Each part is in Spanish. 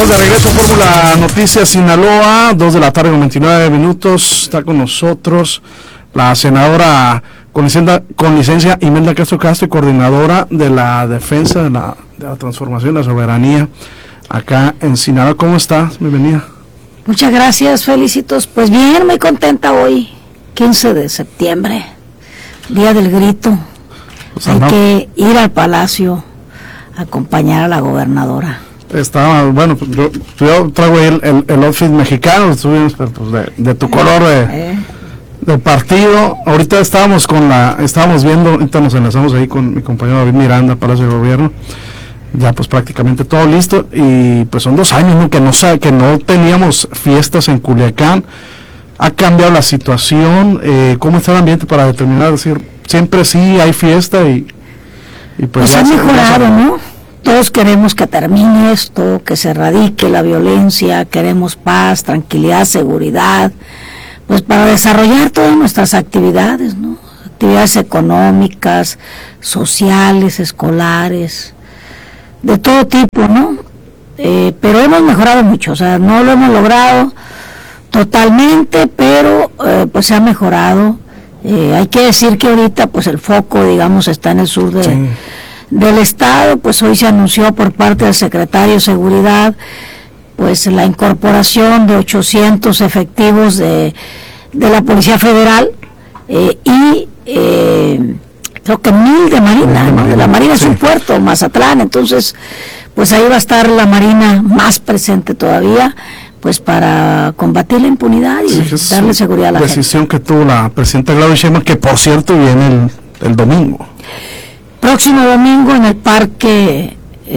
Estamos de regreso, Fórmula Noticias Sinaloa, 2 de la tarde con 29 minutos. Está con nosotros la senadora con licencia Imelda Castro Castro, coordinadora de la defensa de la transformación de la soberanía acá en Sinaloa. ¿Cómo estás? Bienvenida. Muchas gracias, felicitos. Pues bien, muy contenta hoy, 15 de septiembre, Día del Grito. Pues hay que ir al Palacio a acompañar a la gobernadora. Estaba, bueno, yo traigo ahí el outfit mexicano, estuvimos pues de tu color de partido. Ahorita estábamos viendo, ahorita nos enlazamos ahí con mi compañero David Miranda, Palacio de Gobierno, ya pues prácticamente todo listo, y pues son 2 años, ¿no? que no teníamos fiestas en Culiacán. Ha cambiado la situación. ¿Cómo está el ambiente para determinar, decir, siempre sí hay fiesta y pues ha mejorado, ¿no? Todos queremos que termine esto, que se erradique la violencia, queremos paz, tranquilidad, seguridad, pues para desarrollar todas nuestras actividades, ¿no? Actividades económicas, sociales, escolares, de todo tipo, ¿no? Pero hemos mejorado mucho, o sea, no lo hemos logrado totalmente, pero pues se ha mejorado. Hay que decir que ahorita pues el foco, digamos, está en el sur del estado. Pues hoy se anunció por parte del secretario de Seguridad pues la incorporación de 800 efectivos de la Policía Federal y creo que 1000 de Marina, ¿no? De la Marina es un puerto, Mazatlán, entonces pues ahí va a estar la Marina más presente todavía, pues para combatir la impunidad y darle seguridad a la gente. Decisión que tuvo la presidenta Claudia Sheinbaum, que por cierto viene el domingo. Próximo domingo en el Parque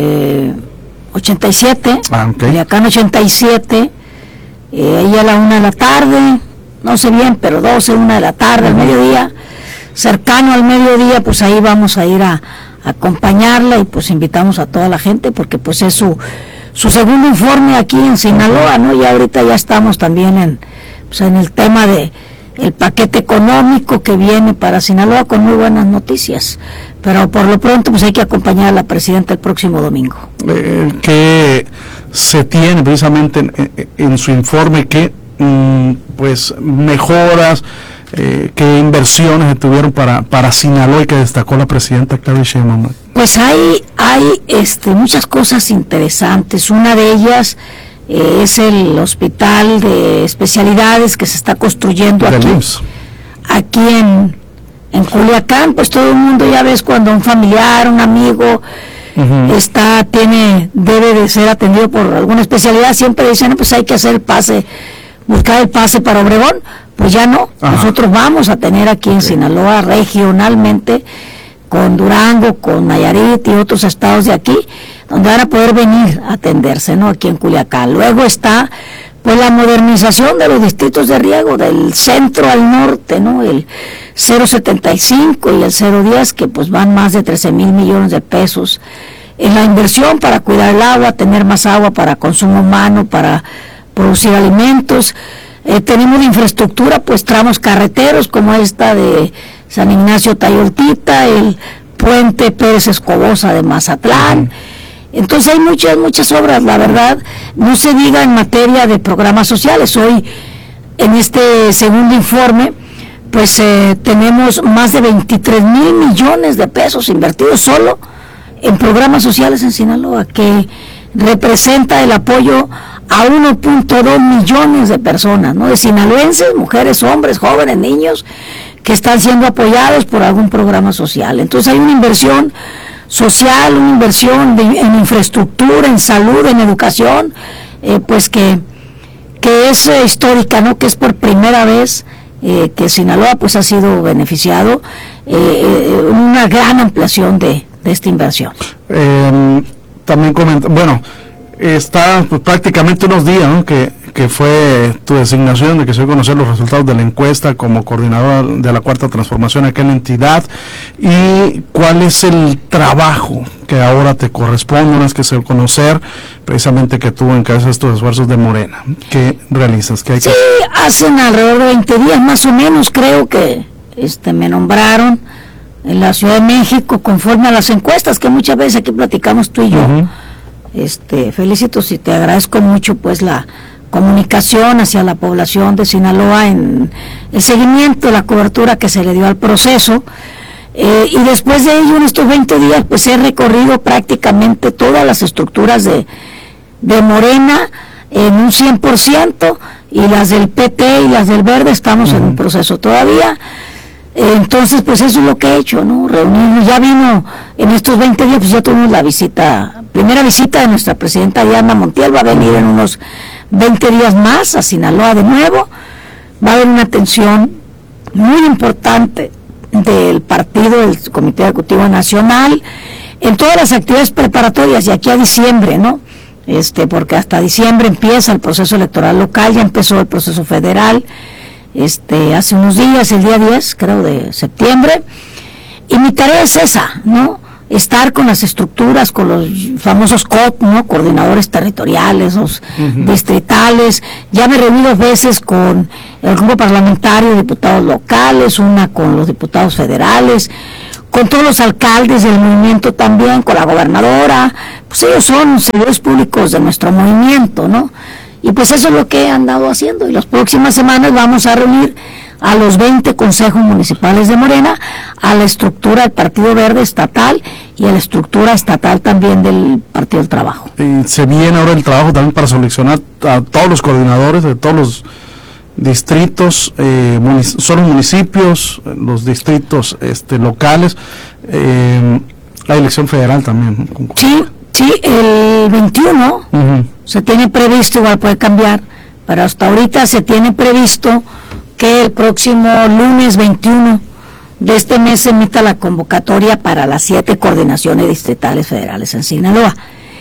87, Culiacán 87, ahí a la 1 de la tarde, no sé bien, pero 12, 1 de la tarde, al mediodía, cercano al mediodía, pues ahí vamos a ir a acompañarla y pues invitamos a toda la gente porque pues es su segundo informe aquí en Sinaloa, ¿no? Y ahorita ya estamos también en el tema de el paquete económico que viene para Sinaloa con muy buenas noticias, pero por lo pronto pues hay que acompañar a la presidenta el próximo domingo. ¿Qué se tiene precisamente en su informe? ¿Qué pues mejoras, qué inversiones se tuvieron para Sinaloa y que destacó la presidenta Claudia Sheinbaum? Pues hay muchas cosas interesantes. Una de ellas es el hospital de especialidades que se está construyendo aquí en Culiacán. Pues todo el mundo, ya ves, cuando un familiar, un amigo debe de ser atendido por alguna especialidad, siempre dicen, pues hay que hacer buscar el pase para Obregón. Pues ya no, nosotros vamos a tener aquí en Sinaloa regionalmente, con Durango, con Nayarit y otros estados de aquí, donde van a poder venir a atenderse, ¿no? Aquí en Culiacán. Luego está pues la modernización de los distritos de riego, del centro al norte, ¿no? El 075 y el 010, que pues van más de 13,000 millones de pesos en la inversión para cuidar el agua, tener más agua para consumo humano, para producir alimentos. Tenemos de infraestructura pues tramos carreteros como esta de San Ignacio Tayoltita, el puente Pérez Escobosa de Mazatlán. Entonces hay muchas obras, la verdad. No se diga en materia de programas sociales. Hoy en este segundo informe pues tenemos más de 23,000 millones de pesos invertidos solo en programas sociales en Sinaloa, que representa el apoyo a 1.2 millones de personas, ¿no? De sinaloenses, mujeres, hombres, jóvenes, niños, que están siendo apoyados por algún programa social. Entonces hay una inversión social, una inversión en infraestructura, en salud, en educación, pues que es histórica, ¿no? Que es por primera vez que Sinaloa pues ha sido beneficiado, una gran ampliación de esta inversión. También comenta, bueno, está pues, prácticamente unos días, ¿no? que fue tu designación de que se dio a conocer los resultados de la encuesta como coordinador de la Cuarta Transformación acá en la entidad, y cuál es el trabajo que ahora te corresponde, una vez que se dio a conocer precisamente que tú encabezas estos esfuerzos de Morena. ¿Qué realizas? Sí, hacen alrededor de 20 días más o menos, creo que me nombraron en la Ciudad de México conforme a las encuestas que muchas veces aquí platicamos tú y yo. felicitos y te agradezco mucho pues la comunicación hacia la población de Sinaloa en el seguimiento, la cobertura que se le dio al proceso. Y después de ello, en estos 20 días, pues he recorrido prácticamente todas las estructuras de Morena en un 100%, y las del PT y las del Verde estamos en un proceso todavía. Entonces, pues eso es lo que he hecho, ¿no? Reunirnos, ya vino en estos 20 días, pues ya tuvimos primera visita de nuestra presidenta Diana Montiel, va a venir en unos 20 días más a Sinaloa de nuevo. Va a haber una atención muy importante del partido, del Comité Ejecutivo Nacional, en todas las actividades preparatorias, y aquí a diciembre, ¿no? Porque hasta diciembre empieza el proceso electoral local, ya empezó el proceso federal, hace unos días, el día 10, creo, de septiembre, y mi tarea es esa, ¿no? Estar con las estructuras, con los famosos COT, ¿no? Coordinadores territoriales, los distritales. Ya me reuní 2 veces con el grupo parlamentario de diputados locales, una con los diputados federales, con todos los alcaldes del movimiento también, con la gobernadora. Pues ellos son servidores públicos de nuestro movimiento, ¿no? Y pues eso es lo que he andado haciendo, y las próximas semanas vamos a reunir a los 20 consejos municipales de Morena, a la estructura del Partido Verde estatal y a la estructura estatal también del Partido del Trabajo. Y se viene ahora el trabajo también para seleccionar a todos los coordinadores de todos los distritos, son los municipios, los distritos locales, la elección federal también. Sí, el 21 se tiene previsto, igual puede cambiar, pero hasta ahorita se tiene previsto que el próximo lunes 21 de este mes se emita la convocatoria para las 7 coordinaciones distritales federales en Sinaloa.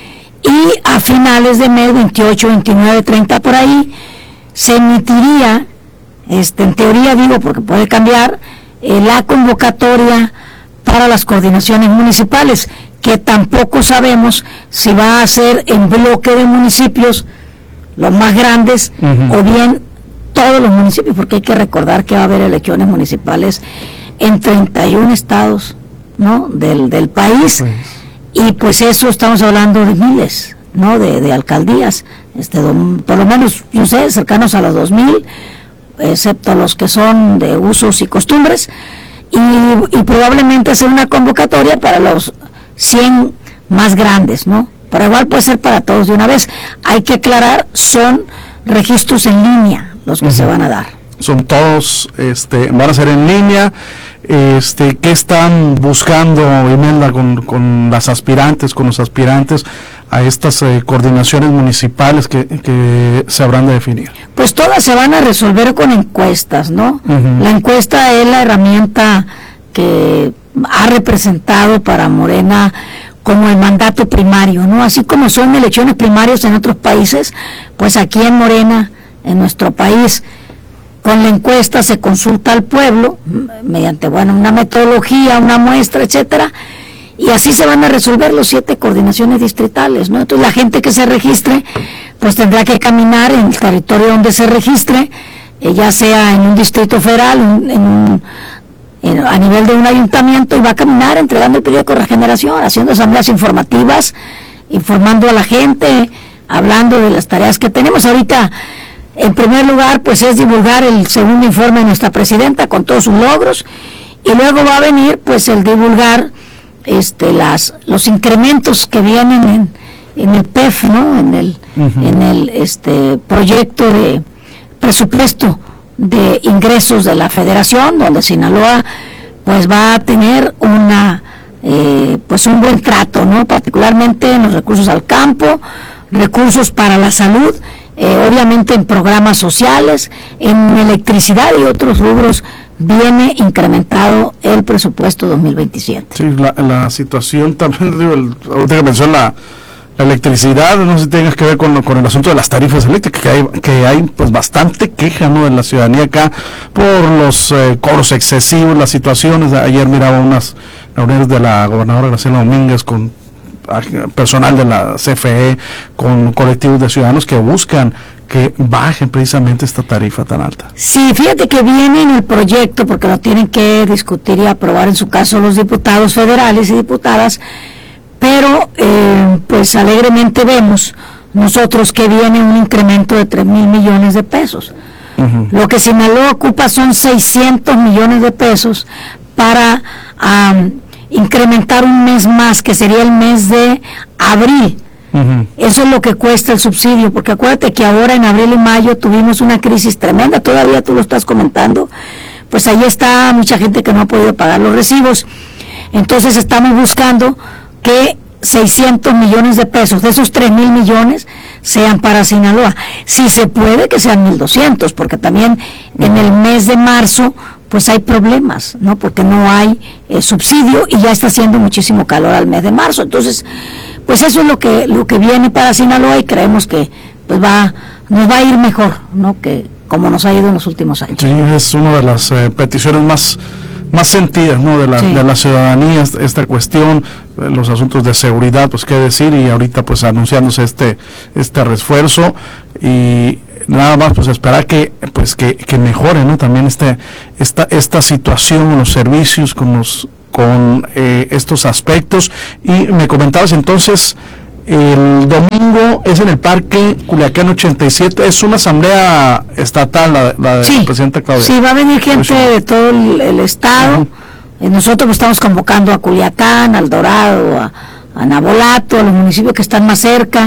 Y a finales de mes, 28, 29, 30, por ahí, se emitiría, en teoría digo porque puede cambiar, la convocatoria para las coordinaciones municipales, que tampoco sabemos si va a ser en bloque de municipios, los más grandes, o bien todos los municipios, porque hay que recordar que va a haber elecciones municipales en 31 estados, ¿no? del país, y pues eso estamos hablando de miles, ¿no? de alcaldías, por lo menos, yo sé, cercanos a los 2,000, excepto los que son de usos y costumbres, y probablemente hacer una convocatoria para los 100 más grandes, ¿no? Pero igual puede ser para todos de una vez. Hay que aclarar, son registros en línea los que se van a dar. Son todos, van a ser en línea. ¿Qué están buscando, Imelda, con las aspirantes, con los aspirantes a estas coordinaciones municipales que se habrán de definir? Pues todas se van a resolver con encuestas, ¿no? La encuesta es la herramienta que ha representado para Morena como el mandato primario, ¿no? Así como son elecciones primarias en otros países, pues aquí en Morena, en nuestro país, con la encuesta se consulta al pueblo mediante, una metodología, una muestra, etcétera, y así se van a resolver los 7 coordinaciones distritales, ¿no? Entonces la gente que se registre, pues tendrá que caminar en el territorio donde se registre, ya sea en un distrito federal, a nivel de un ayuntamiento, y va a caminar entregando el periódico Regeneración, haciendo asambleas informativas, informando a la gente, hablando de las tareas que tenemos ahorita. En primer lugar, pues es divulgar el segundo informe de nuestra presidenta con todos sus logros, y luego va a venir pues el divulgar los incrementos que vienen en el PEF, ¿no? en el proyecto de presupuesto de ingresos de la Federación, donde Sinaloa pues va a tener un buen trato, ¿no? Particularmente en los recursos al campo, recursos para la salud, obviamente en programas sociales, en electricidad y otros rubros. Viene incrementado el presupuesto 2027. Sí, la situación también, ahorita que mencionó la electricidad, no sé si tenga que ver con el asunto de las tarifas eléctricas, que hay pues bastante queja, ¿no?, de la ciudadanía acá por los cobros excesivos, las situaciones. Ayer miraba unas reuniones de la gobernadora Graciela Domínguez con personal de la CFE, con colectivos de ciudadanos que buscan que bajen precisamente esta tarifa tan alta. Sí, fíjate que viene en el proyecto, porque lo tienen que discutir y aprobar en su caso los diputados federales y diputadas, pero pues alegremente vemos nosotros que viene un incremento de 3,000 millones de pesos. Uh-huh. Lo que Sinaloa ocupa son 600 millones de pesos para incrementar un mes más, que sería el mes de abril. Uh-huh. Eso es lo que cuesta el subsidio, porque acuérdate que ahora en abril y mayo tuvimos una crisis tremenda, todavía tú lo estás comentando, pues ahí está mucha gente que no ha podido pagar los recibos. Entonces estamos buscando que 600 millones de pesos de esos 3,000 millones sean para Sinaloa. Si se puede, que sean 1,200, porque también en el mes de marzo pues hay problemas, ¿no? Porque no hay subsidio y ya está haciendo muchísimo calor al mes de marzo. Entonces, pues eso es lo que viene para Sinaloa, y creemos que pues nos va a ir mejor, ¿no? Que como nos ha ido en los últimos años. Sí, es una de las peticiones más sentidas, ¿no? de la ciudadanía, esta cuestión, los asuntos de seguridad, pues qué decir, y ahorita pues anunciándose este refuerzo, y nada más pues esperar que mejore, ¿no? También esta situación, los servicios con estos aspectos. Y me comentabas entonces, el domingo es en el Parque Culiacán 87, es una asamblea estatal, la de la presidenta Claudia. Sí, va a venir gente de todo el estado. Uh-huh. Nosotros estamos convocando a Culiacán, al Dorado, a Navolato, a los municipios que están más cerca.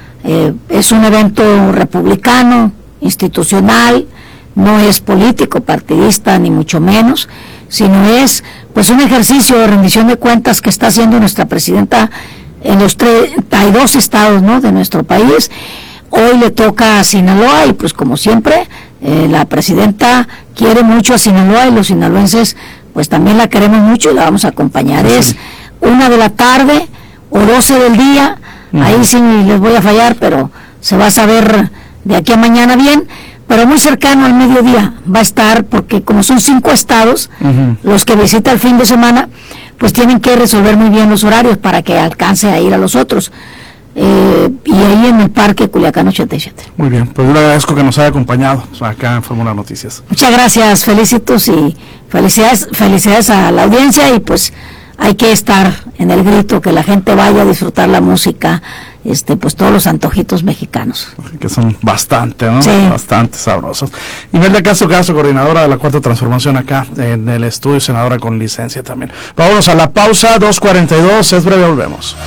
Es un evento republicano, institucional, no es político, partidista, ni mucho menos, sino es pues un ejercicio de rendición de cuentas que está haciendo nuestra presidenta en los 32 estados, ¿no?, de nuestro país. Hoy le toca a Sinaloa, y pues como siempre la presidenta quiere mucho a Sinaloa, y los sinaloenses pues también la queremos mucho y la vamos a acompañar. Sí. Es 1:00 p.m. o 12 del día. Uh-huh. Ahí sí les voy a fallar, pero se va a saber de aquí a mañana bien, pero muy cercano al mediodía va a estar, porque como son 5 estados, uh-huh, los que visita el fin de semana, pues tienen que resolver muy bien los horarios para que alcance a ir a los otros. Y ahí en el Parque Culiacán 87. Muy bien, pues yo le agradezco que nos haya acompañado acá en Fórmula Noticias. Muchas gracias, felicitos y felicidades a la audiencia, y pues hay que estar en el grito, que la gente vaya a disfrutar la música, pues todos los antojitos mexicanos. Que son bastante, ¿no? Sí. Bastante sabrosos. Imelda Castro, coordinadora de la Cuarta Transformación acá en el estudio, senadora con licencia también. Vámonos a la pausa, 2:42, es breve, volvemos.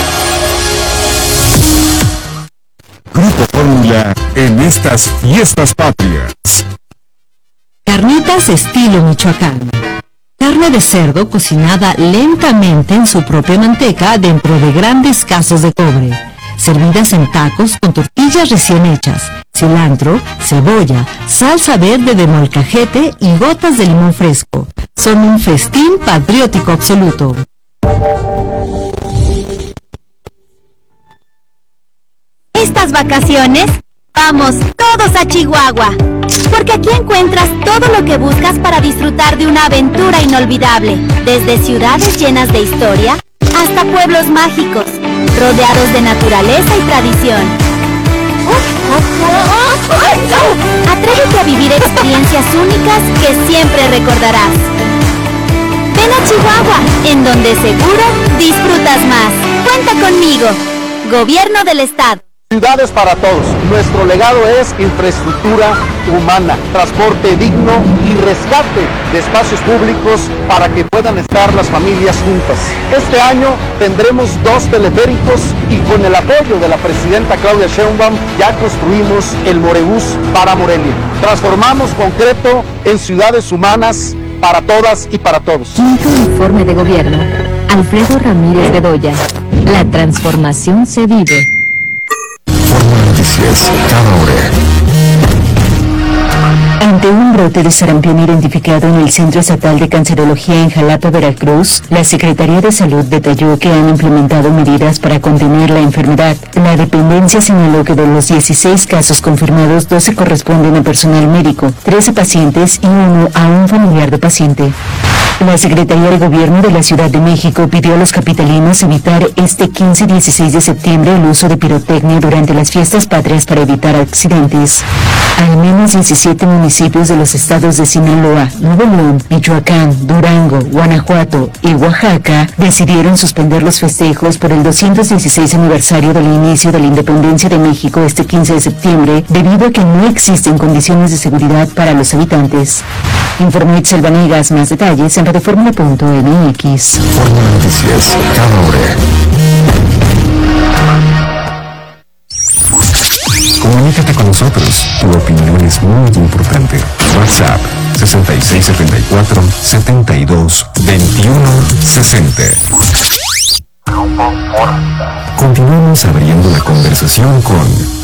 Grupo Fórmula en estas fiestas patrias. Carnitas estilo Michoacán. Carne de cerdo cocinada lentamente en su propia manteca dentro de grandes casos de cobre, servidas en tacos con tortillas recién hechas, cilantro, cebolla, salsa verde de molcajete y gotas de limón fresco. Son un festín patriótico absoluto. Estas vacaciones, vamos todos a Chihuahua, porque aquí encuentras todo lo que buscas para disfrutar de una aventura inolvidable, desde ciudades llenas de historia hasta pueblos mágicos, rodeados de naturaleza y tradición. Atrévete a vivir experiencias únicas que siempre recordarás. Ven a Chihuahua, en donde seguro disfrutas más. Cuenta conmigo, Gobierno del Estado. Ciudades para todos. Nuestro legado es infraestructura humana, transporte digno y rescate de espacios públicos para que puedan estar las familias juntas. Este año tendremos 2 teleféricos, y con el apoyo de la presidenta Claudia Sheinbaum ya construimos el Morebús para Morelia. Transformamos concreto en ciudades humanas para todas y para todos. Quinto informe de gobierno. Alfredo Ramírez Bedoya. La transformación se vive. Noticias cada hora. Ante un brote de sarampión identificado en el Centro Estatal de Cancerología en Jalapa, Veracruz, la Secretaría de Salud detalló que han implementado medidas para contener la enfermedad. La dependencia señaló que de los 16 casos confirmados, 12 corresponden a personal médico, 13 pacientes y 1 a un familiar de paciente. La Secretaría de Gobierno de la Ciudad de México pidió a los capitalinos evitar este 15 y 16 de septiembre el uso de pirotecnia durante las fiestas patrias para evitar accidentes. Al menos 17 municipios de los estados de Sinaloa, Nuevo León, Michoacán, Durango, Guanajuato y Oaxaca decidieron suspender los festejos por el 216 aniversario del inicio de la independencia de México este 15 de septiembre debido a que no existen condiciones de seguridad para los habitantes. Informó Itzel Vanegas. Más detalles en radioformula.mx. Fórmula Noticias, cada hora. Comunícate con nosotros. Tu opinión es muy importante. WhatsApp 6674-722160. Continuamos abriendo la conversación con